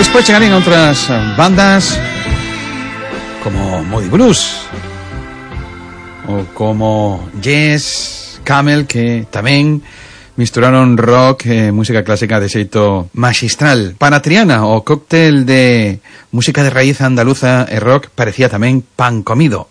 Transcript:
Despois chegarían outras bandas como Moody Blues ou como Yes, Camel, que tamén misturaron rock e música clásica de xeito maxistral. Para Triana, o cóctel de música de raíz andaluza e rock parecía tamén pan comido.